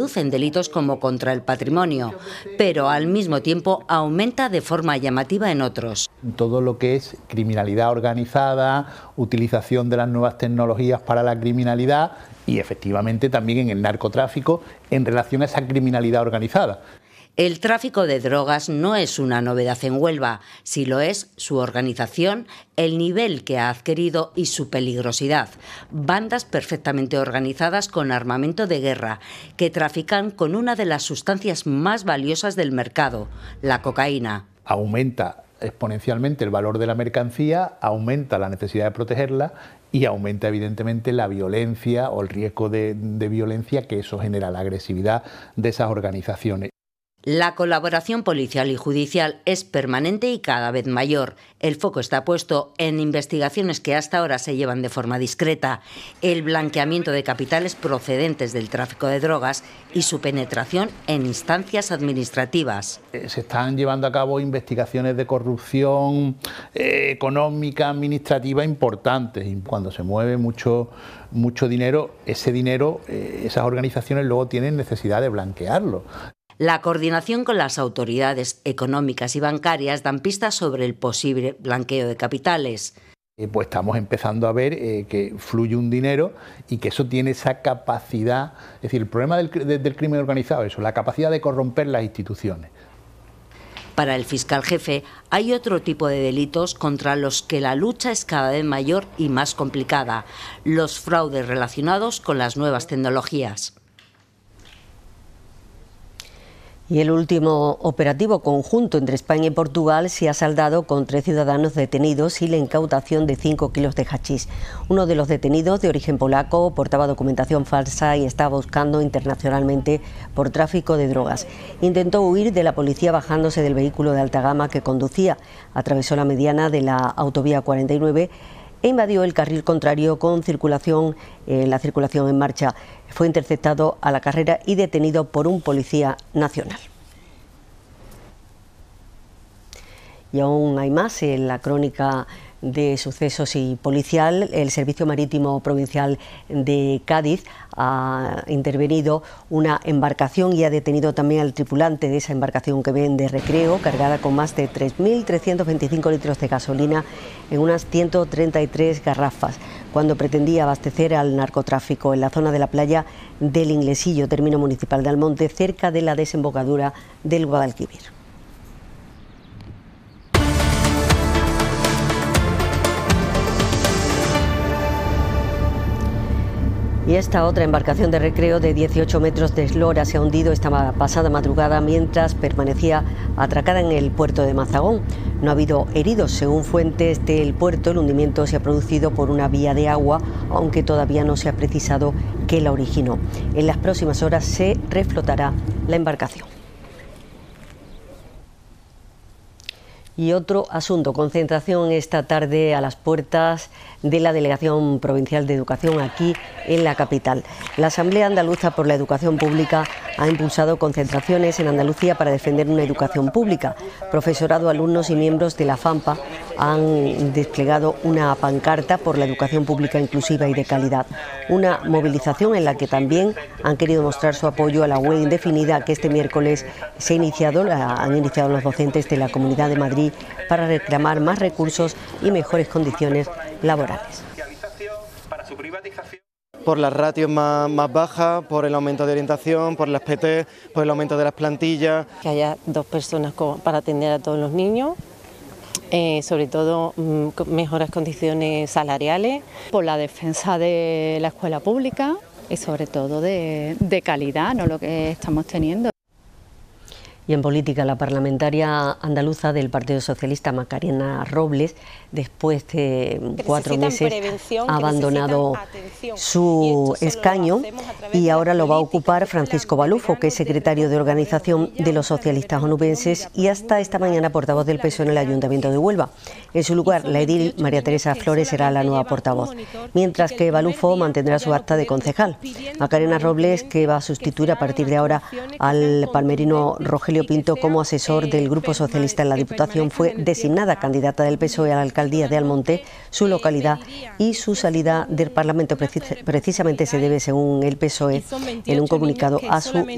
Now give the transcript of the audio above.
reduce en delitos como contra el patrimonio, pero al mismo tiempo aumenta de forma llamativa en otros. Todo lo que es criminalidad organizada, utilización de las nuevas tecnologías para la criminalidad y efectivamente también en el narcotráfico en relación a esa criminalidad organizada. El tráfico de drogas no es una novedad en Huelva, si lo es su organización, el nivel que ha adquirido y su peligrosidad. Bandas perfectamente organizadas con armamento de guerra, que trafican con una de las sustancias más valiosas del mercado, la cocaína. Aumenta exponencialmente el valor de la mercancía, aumenta la necesidad de protegerla y aumenta evidentemente la violencia o el riesgo de violencia que eso genera, la agresividad de esas organizaciones. La colaboración policial y judicial es permanente y cada vez mayor. El foco está puesto en investigaciones que hasta ahora se llevan de forma discreta, el blanqueamiento de capitales procedentes del tráfico de drogas y su penetración en instancias administrativas. Se están llevando a cabo investigaciones de corrupción económica, administrativa importantes. Y cuando se mueve mucho dinero, ese dinero, esas organizaciones luego tienen necesidad de blanquearlo. La coordinación con las autoridades económicas y bancarias dan pistas sobre el posible blanqueo de capitales. Pues estamos empezando a ver que fluye un dinero y que eso tiene esa capacidad, es decir, el problema del crimen organizado es eso, la capacidad de corromper las instituciones. Para el fiscal jefe hay otro tipo de delitos contra los que la lucha es cada vez mayor y más complicada, los fraudes relacionados con las nuevas tecnologías. Y el último operativo conjunto entre España y Portugal se ha saldado con 3 ciudadanos detenidos y la incautación de 5 kilos de hachís. Uno de los detenidos, de origen polaco, portaba documentación falsa y estaba buscando internacionalmente por tráfico de drogas. Intentó huir de la policía bajándose del vehículo de alta gama que conducía. Atravesó la mediana de la autovía 49 e invadió el carril contrario con la circulación en marcha. Fue interceptado a la carrera y detenido por un policía nacional. Y aún hay más en la crónica de sucesos y policial. El Servicio Marítimo Provincial de Cádiz ha intervenido una embarcación y ha detenido también al tripulante de esa embarcación que ven de recreo, cargada con más de 3.325 litros de gasolina en unas 133 garrafas, cuando pretendía abastecer al narcotráfico en la zona de la playa del Inglesillo, término municipal de Almonte, cerca de la desembocadura del Guadalquivir. Y esta otra embarcación de recreo de 18 metros de eslora se ha hundido esta pasada madrugada mientras permanecía atracada en el puerto de Mazagón. No ha habido heridos. Según fuentes del puerto, el hundimiento se ha producido por una vía de agua, aunque todavía no se ha precisado qué la originó. En las próximas horas se reflotará la embarcación. Y otro asunto, concentración esta tarde a las puertas de la Delegación Provincial de Educación aquí en la capital. La Asamblea Andaluza por la Educación Pública ha impulsado concentraciones en Andalucía para defender una educación pública. Profesorado, alumnos y miembros de la FAMPA han desplegado una pancarta por la educación pública inclusiva y de calidad. Una movilización en la que también han querido mostrar su apoyo a la huelga indefinida que este miércoles han iniciado los docentes de la Comunidad de Madrid para reclamar más recursos y mejores condiciones laborales. Por las ratios más bajas, por el aumento de orientación, por las PT, por el aumento de las plantillas. Que haya 2 personas para atender a todos los niños, sobre todo mejores condiciones salariales. Por la defensa de la escuela pública y sobre todo de calidad, no lo que estamos teniendo. Y en política, la parlamentaria andaluza del Partido Socialista, Macarena Robles, después de 4 meses ha abandonado su escaño y ahora lo va a ocupar Francisco Balufo, que es secretario de organización de los socialistas onubenses y hasta esta mañana portavoz del PSOE en el Ayuntamiento de Huelva. En su lugar, la edil María Teresa Flores será la nueva portavoz, mientras que Balufo mantendrá su acta de concejal. Macarena Robles, que va a sustituir a partir de ahora al palmerino Rogelio Pinto como asesor del Grupo Socialista en la Diputación, fue designada candidata del PSOE a la alcaldía de Almonte, su localidad, y su salida del Parlamento precisamente se debe, según el PSOE, en un comunicado a su